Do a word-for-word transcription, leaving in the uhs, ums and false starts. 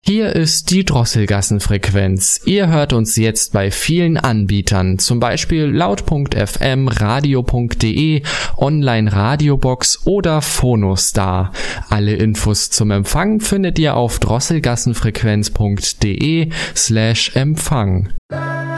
Hier ist die Drosselgassenfrequenz. Ihr hört uns jetzt bei vielen Anbietern, zum Beispiel laut punkt f m, radio punkt de, Online-Radiobox oder Phonostar. Alle Infos zum Empfang findet ihr auf drosselgassenfrequenz punkt de slash Empfang.